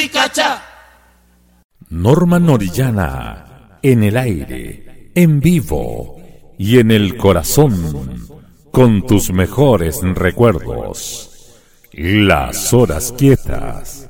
Ricacha. Norma Norillana, en el aire, en vivo y en el corazón, con tus mejores recuerdos. Las horas quietas.